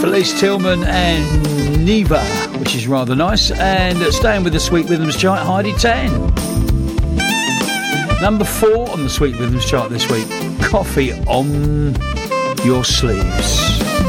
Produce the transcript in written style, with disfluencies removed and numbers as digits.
Felice Tillman and Neva, which is rather nice. And staying with the Sweet Rhythms chart, Heidi 10. Number 4 on the Sweet Rhythms chart this week, Coffee on Your Sleeves.